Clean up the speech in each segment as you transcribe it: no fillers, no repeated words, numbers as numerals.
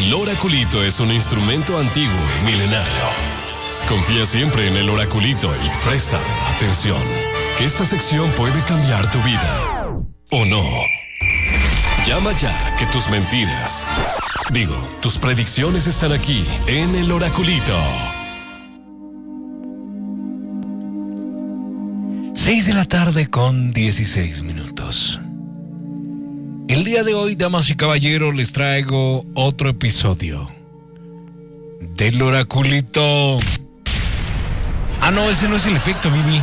El oraculito es un instrumento antiguo y milenario. Confía siempre en el oraculito y presta atención, que esta sección puede cambiar tu vida. ¿O no? Llama ya, que tus mentiras, tus predicciones están aquí en el oraculito. 6 de la tarde con 16 minutos. El día de hoy, damas y caballeros, les traigo otro episodio del oraculito. Ah, no, ese no es el efecto, Vivi.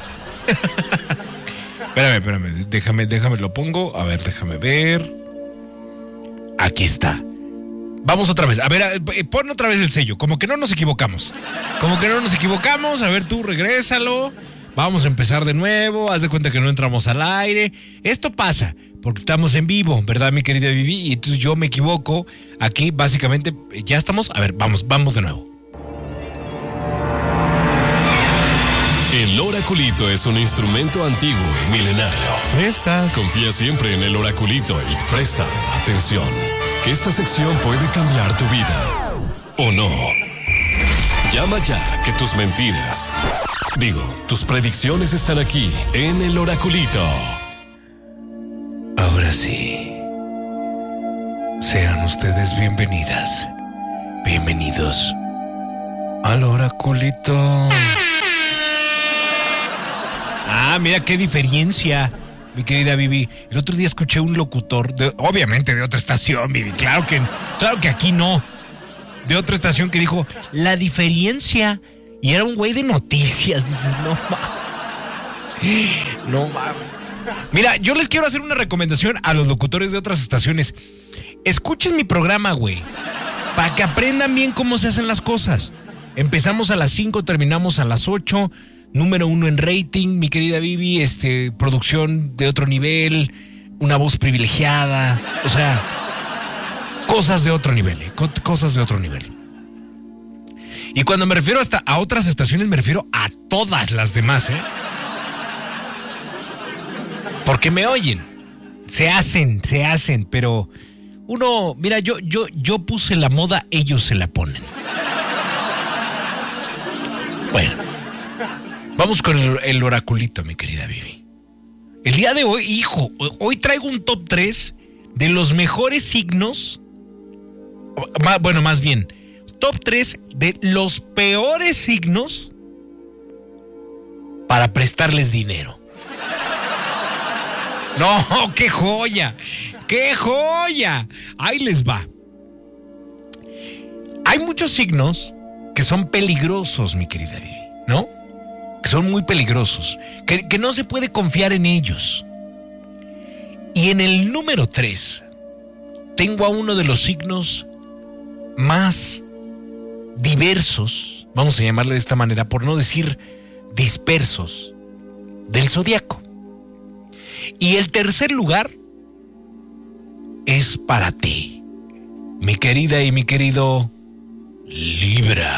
Espérame, déjame, lo pongo. A ver, déjame ver. Aquí está. Vamos otra vez. A ver, pon otra vez el sello. Como que no nos equivocamos. A ver, tú, regrésalo. Vamos a empezar de nuevo. Haz de cuenta que no entramos al aire. Esto pasa porque estamos en vivo, ¿verdad, mi querida Vivi? Y entonces yo me equivoco. Aquí, básicamente, ya estamos. A ver, vamos de nuevo. El oraculito es un instrumento antiguo y milenario. Confía siempre en el oraculito y presta atención, que esta sección puede cambiar tu vida. ¿O no? Llama ya, que tus mentiras, tus predicciones están aquí en el oraculito. Ahora sí. Sean ustedes bienvenidas, bienvenidos al oraculito. Ah, mira qué diferencia, mi querida Vivi. El otro día escuché un locutor, obviamente de otra estación, Vivi. Claro que aquí no. De otra estación que dijo, la diferencia. Y era un güey de noticias. Dices, no mames. Mira, yo les quiero hacer una recomendación a los locutores de otras estaciones. Escuchen mi programa, güey, para que aprendan bien cómo se hacen las cosas. Empezamos a las 5, terminamos a las 8. Número 1 en rating, mi querida Vivi, producción de otro nivel, una voz privilegiada, o sea, cosas de otro nivel, cosas de otro nivel. Y cuando me refiero hasta a otras estaciones, me refiero a todas las demás, porque me oyen, se hacen, pero uno, mira, yo puse la moda, ellos se la ponen. Bueno. Vamos con el oraculito, mi querida Vivi. El día de hoy, hoy traigo un top 3 de los mejores signos. Bueno, más bien, top 3 de los peores signos para prestarles dinero. No, qué joya. Ahí les va. Hay muchos signos que son peligrosos, mi querida Vivi, ¿no? Que son muy peligrosos, que no se puede confiar en ellos. Y en el número 3 tengo a uno de los signos más diversos, vamos a llamarle de esta manera, por no decir dispersos, del zodiaco. Y el tercer lugar es para ti, mi querida y mi querido Libra.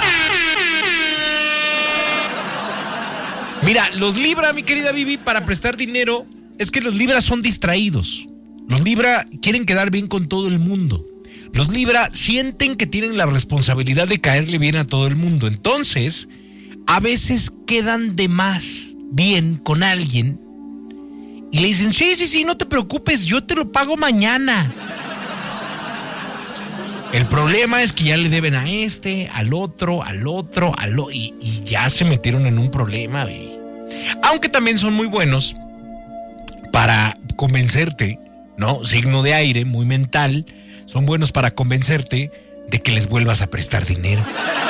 Mira, los Libra, mi querida Vivi, para prestar dinero, es que los Libra son distraídos. Los Libra quieren quedar bien con todo el mundo. Los Libra sienten que tienen la responsabilidad de caerle bien a todo el mundo. Entonces, a veces quedan de más bien con alguien y le dicen, sí, no te preocupes, yo te lo pago mañana. El problema es que ya le deben a al otro, y ya se metieron en un problema, baby. Aunque también son muy buenos para convencerte, ¿no? Signo de aire, muy mental. Son buenos para convencerte de que les vuelvas a prestar dinero.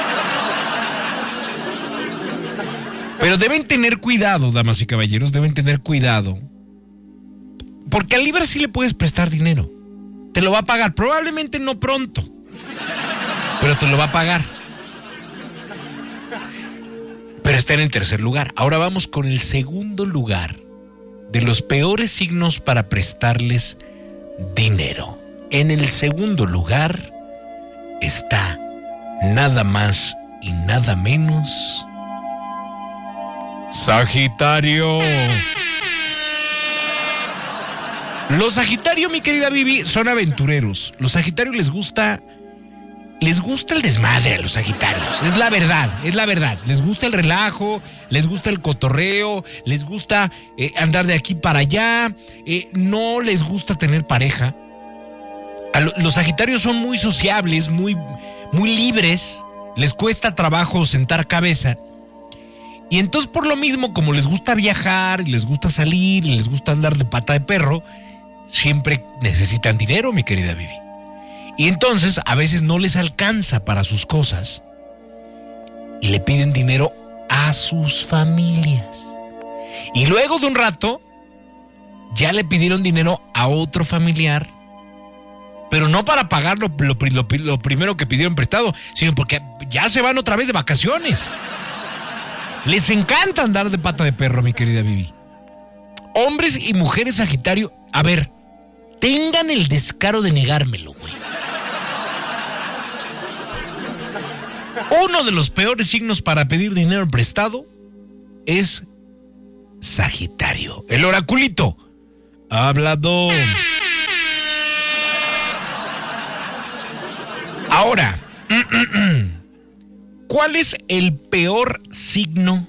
Pero deben tener cuidado, damas y caballeros, deben tener cuidado. Porque al Libra sí le puedes prestar dinero. Te lo va a pagar, probablemente no pronto, pero te lo va a pagar. Pero está en el tercer lugar. Ahora vamos con el segundo lugar de los peores signos para prestarles dinero. En el segundo lugar está nada más y nada menos Sagitario. Los Sagitario, mi querida Vivi, son aventureros. Los Sagitarios les gusta les gusta el desmadre a los Sagitarios, es la verdad. Les gusta el relajo, les gusta el cotorreo, les gusta andar de aquí para allá, no les gusta tener pareja. Los Sagitarios son muy sociables, muy libres, les cuesta trabajo sentar cabeza. Y entonces por lo mismo, como les gusta viajar, y les gusta salir, y les gusta andar de pata de perro, siempre necesitan dinero, mi querida Vivi. Y entonces a veces no les alcanza para sus cosas y le piden dinero a sus familias. Y luego de un rato ya le pidieron dinero a otro familiar, pero no para pagar lo primero que pidieron prestado, sino porque ya se van otra vez de vacaciones. Les encanta andar de pata de perro, mi querida Vivi. Hombres y mujeres Sagitario, a ver, tengan el descaro de negármelo, güey. Uno de los peores signos para pedir dinero prestado es Sagitario. El oraculito ha hablado. Ahora, ¿cuál es el peor signo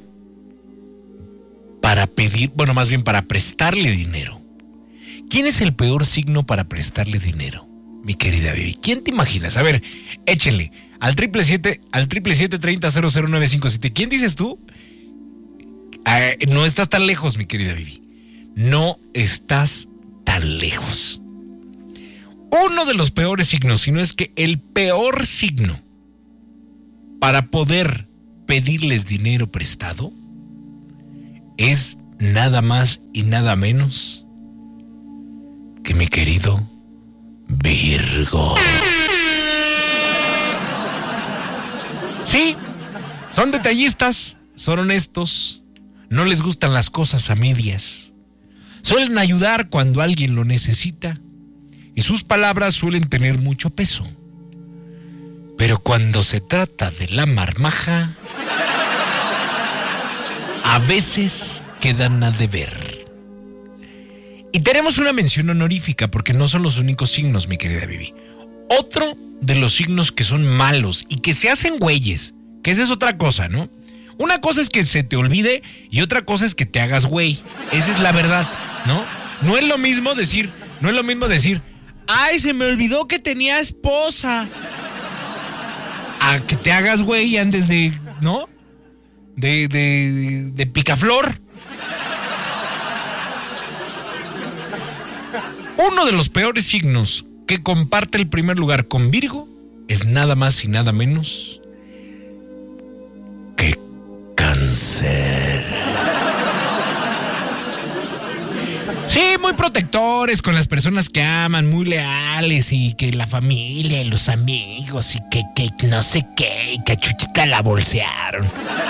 para pedir, bueno, más bien para prestarle dinero? ¿Quién es el peor signo para prestarle dinero, mi querida Vivi? ¿Quién te imaginas? A ver, échenle al 777-30-00957. ¿Quién dices tú? No estás tan lejos, mi querida Vivi. No estás tan lejos. Uno de los peores signos, si no es que el peor signo para poder pedirles dinero prestado, es nada más y nada menos que mi querido Virgo. Sí, son detallistas, son honestos, no les gustan las cosas a medias, suelen ayudar cuando alguien lo necesita y sus palabras suelen tener mucho peso. Pero cuando se trata de la marmaja, a veces quedan a deber. Y tenemos una mención honorífica porque no son los únicos signos, mi querida Vivi. Otro de los signos que son malos y que se hacen güeyes, que esa es otra cosa, ¿no? Una cosa es que se te olvide y otra cosa es que te hagas güey. Esa es la verdad, ¿no? No es lo mismo decir, ay, se me olvidó que tenía esposa. A que te hagas güey y andes de, ¿no? De picaflor. Uno de los peores signos que comparte el primer lugar con Virgo es nada más y nada menos que Cáncer. Sí, muy protectores con las personas que aman, muy leales y que la familia y los amigos y que no sé qué, y que a Chuchita la bolsearon.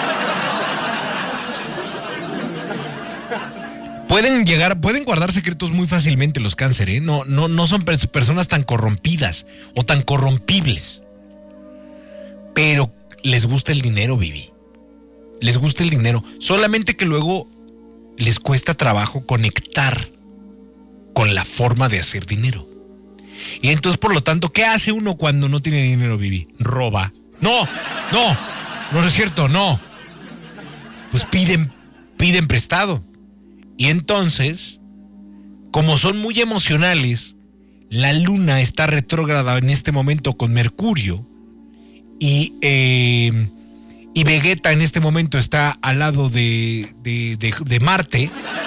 Pueden guardar secretos muy fácilmente los Cáncer, ¿eh? No son personas tan corrompidas o tan corrompibles. Pero les gusta el dinero, Vivi. Les gusta el dinero. Solamente que luego les cuesta trabajo conectar con la forma de hacer dinero. Y entonces, por lo tanto, ¿qué hace uno cuando no tiene dinero, Vivi? Roba. No es cierto, no. Pues piden prestado. Y entonces, como son muy emocionales, la luna está retrógrada en este momento con Mercurio y Vegeta en este momento está al lado de Marte.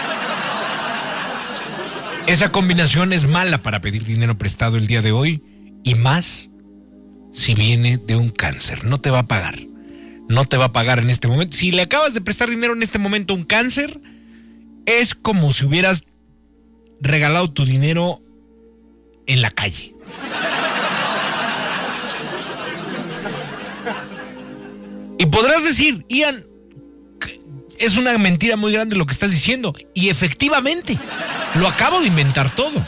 Esa combinación es mala para pedir dinero prestado el día de hoy, y más si viene de un Cáncer. No te va a pagar en este momento. Si le acabas de prestar dinero en este momento a un Cáncer, es como si hubieras regalado tu dinero en la calle. Y podrás decir, Ian, es una mentira muy grande lo que estás diciendo. Y efectivamente, lo acabo de inventar todo.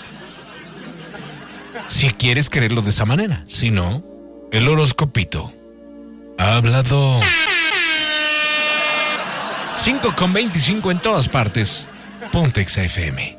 Si quieres creerlo de esa manera. Si no, el horoscopito ha hablado. 5:25 en todas partes. Ponte Exa FM.